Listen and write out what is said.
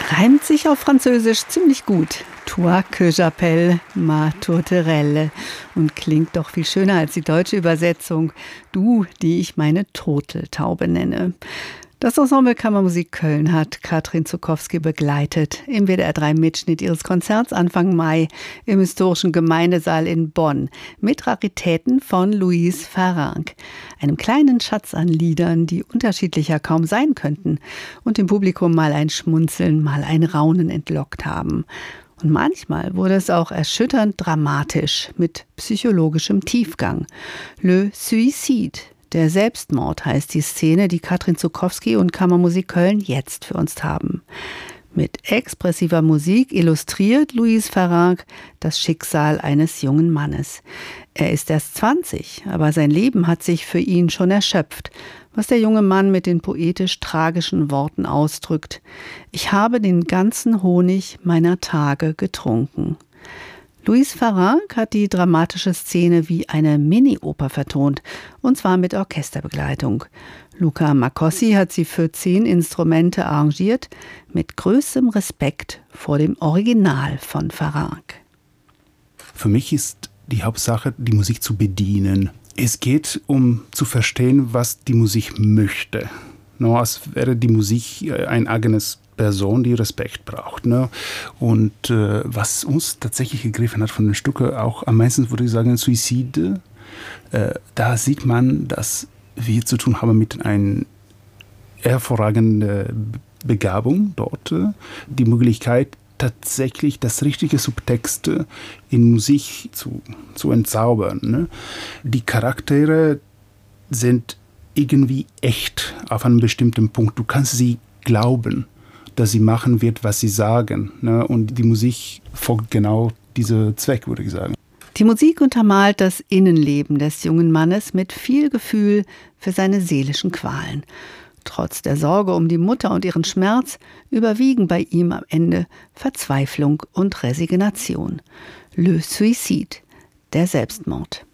Reimt sich auf Französisch ziemlich gut. Toi que j'appelle ma tourterelle. Und klingt doch viel schöner als die deutsche Übersetzung. Du, die ich meine Turteltaube nenne. Das Ensemble Kammermusik Köln hat Katrin Zuckowski begleitet im WDR3-Mitschnitt ihres Konzerts Anfang Mai im historischen Gemeindesaal in Bonn mit Raritäten von Louise Farrenc, einem kleinen Schatz an Liedern, die unterschiedlicher kaum sein könnten und dem Publikum mal ein Schmunzeln, mal ein Raunen entlockt haben. Und manchmal wurde es auch erschütternd dramatisch mit psychologischem Tiefgang. Le Suicide. Der Selbstmord heißt die Szene, die Katrin Zuckowski und Kammermusik Köln jetzt für uns haben. Mit expressiver Musik illustriert Louise Farrenc das Schicksal eines jungen Mannes. Er ist erst 20, aber sein Leben hat sich für ihn schon erschöpft, was der junge Mann mit den poetisch-tragischen Worten ausdrückt. Ich habe den ganzen Honig meiner Tage getrunken. Louise Farrenc hat die dramatische Szene wie eine Mini-Oper vertont, und zwar mit Orchesterbegleitung. Luca Makossi hat sie für 10 Instrumente arrangiert, mit größtem Respekt vor dem Original von Farrenc. Für mich ist die Hauptsache, die Musik zu bedienen. Es geht um zu verstehen, was die Musik möchte. No, als wäre die Musik ein eigenes Person, die Respekt braucht. Ne? Und was uns tatsächlich gegriffen hat von den Stücken, auch am meisten würde ich sagen, Suizide, da sieht man, dass wir zu tun haben mit einer hervorragenden Begabung dort. Die Möglichkeit, tatsächlich das richtige Subtext in Musik zu entzaubern. Ne? Die Charaktere sind irgendwie echt auf einem bestimmten Punkt. Du kannst sie glauben, dass sie machen wird, was sie sagen. Ne? Und die Musik folgt genau diesem Zweck, würde ich sagen. Die Musik untermalt das Innenleben des jungen Mannes mit viel Gefühl für seine seelischen Qualen. Trotz der Sorge um die Mutter und ihren Schmerz überwiegen bei ihm am Ende Verzweiflung und Resignation. Le Suicide, der Selbstmord.